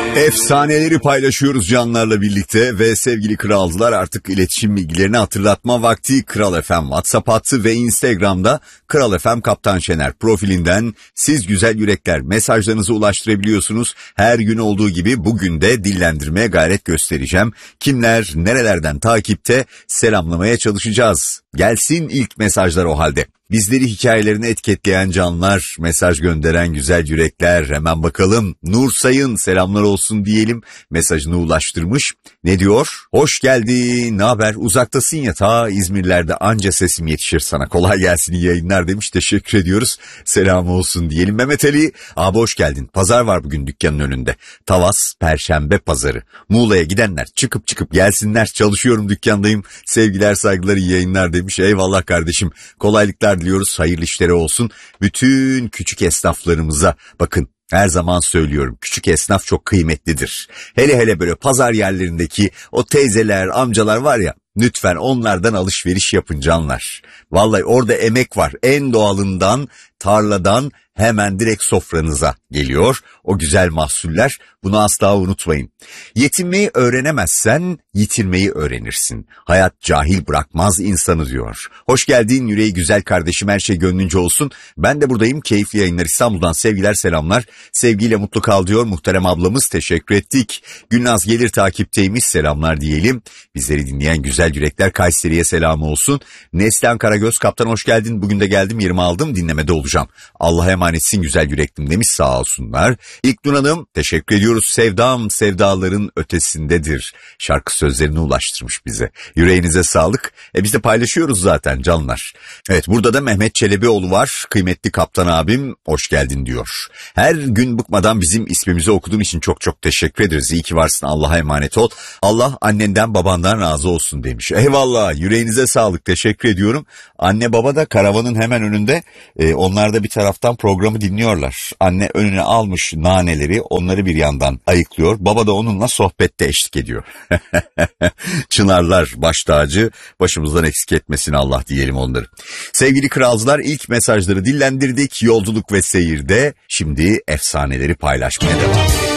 Efsaneleri paylaşıyoruz canlarla birlikte ve sevgili kralcılar, artık iletişim bilgilerini hatırlatma vakti. Kral FM WhatsApp hattı ve Instagram'da Kral FM Kaptan Şener profilinden siz güzel yürekler mesajlarınızı ulaştırabiliyorsunuz. Her gün olduğu gibi bugün de dillendirmeye gayret göstereceğim. Kimler nerelerden takipte, selamlamaya çalışacağız. Gelsin ilk mesajlar o halde. Bizleri hikayelerini etiketleyen canlar, mesaj gönderen güzel yürekler, hemen bakalım. Nur Sayın selamlar olsun diyelim, mesajını ulaştırmış. Ne diyor? Hoş geldin, ne haber? Uzaktasın ya, ta İzmirlerde, anca sesim yetişir sana. Kolay gelsin, iyi yayınlar demiş, teşekkür ediyoruz. Selam olsun diyelim. Mehmet Ali, abi hoş geldin. Pazar var bugün dükkanın önünde. Tavas Perşembe pazarı. Muğla'ya gidenler çıkıp gelsinler, çalışıyorum dükkandayım. Sevgiler saygılar, iyi yayınlar demiş. Eyvallah kardeşim, kolaylıklar diliyoruz, hayırlı işleri olsun. Bütün küçük esnaflarımıza bakın, her zaman söylüyorum, küçük esnaf çok kıymetlidir. Hele böyle pazar yerlerindeki o teyzeler, amcalar var ya, lütfen onlardan alışveriş yapın canlar. Vallahi orada emek var, en doğalından, tarladan hemen direkt sofranıza geliyor o güzel mahsuller, bunu asla unutmayın. Yetinmeyi öğrenemezsen yitirmeyi öğrenirsin. Hayat cahil bırakmaz insanı diyor. Hoş geldin yüreği güzel kardeşim, her şey gönlünce olsun. Ben de buradayım, keyifli yayınlar. İstanbul'dan sevgiler selamlar. Sevgiyle mutlu kal diyor muhterem ablamız, teşekkür ettik. Gülnaz gelir takipteymiş, selamlar diyelim. Bizleri dinleyen güzel yürekler, Kayseri'ye selam olsun. Neslihan Karagöz, kaptan hoş geldin, bugün de geldim, yerimi aldım, dinlemede olacağım. Allah'a emanetsin güzel yüreklim demiş, sağ olsunlar. İlknur Hanım teşekkür ediyoruz. Sevdam sevdaların ötesindedir şarkı sözlerini ulaştırmış bize. Yüreğinize sağlık. Biz de paylaşıyoruz zaten canlar. Evet, burada da Mehmet Çelebioğlu var. Kıymetli kaptan abim hoş geldin diyor. Her gün bıkmadan bizim ismimizi okuduğun için çok teşekkür ederiz. İyi ki varsın, Allah'a emanet ol. Allah annenden babandan razı olsun demiş. Eyvallah, yüreğinize sağlık, teşekkür ediyorum. Anne baba da karavanın hemen önünde, onlar da bir taraftan programı dinliyorlar. Anne önüne almış naneleri, onları bir yandan ayıklıyor. Baba da onunla sohbette eşlik ediyor. Çınarlar baş tacı, başımızdan eksik etmesin Allah diyelim onları. Sevgili kralcılar, ilk mesajları dillendirdik. Yolculuk ve seyirde şimdi efsaneleri paylaşmaya devam edelim.